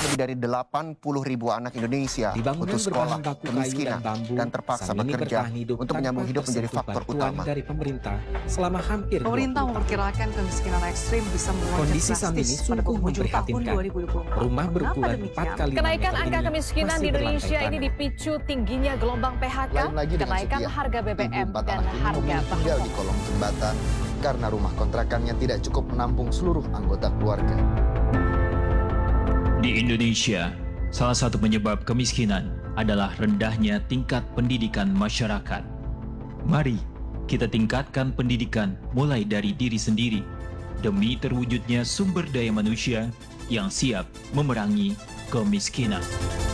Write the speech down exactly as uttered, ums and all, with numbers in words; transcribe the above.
lebih dari delapan puluh ribu anak Indonesia putus sekolah, kemiskinan, dan terpaksa bekerja untuk menyambung hidup menjadi faktor utama. Dari pemerintah selama hampir Pemerintah memperkirakan kemiskinan ekstrim bisa melonjak Kondisi Samini drastis pada sungguh penghujung tahun memprihatinkan. dua ribu dua puluh empat. Rumah Mengapa berukuran demikian? empat kali Kenaikan lima meter angka ini kemiskinan masih di Indonesia berlantai ini tanah. dipicu tingginya gelombang P H K, Lain lagi dengan kenaikan Supiah, harga B B ibu M empat dan anak ini harga memilih bahan tinggal di pokok. kolong jembatan karena rumah kontrakannya tidak cukup menampung seluruh anggota keluarga. Di Indonesia, salah satu penyebab kemiskinan adalah rendahnya tingkat pendidikan masyarakat. Mari kita tingkatkan pendidikan mulai dari diri sendiri demi terwujudnya sumber daya manusia yang siap memerangi kemiskinan.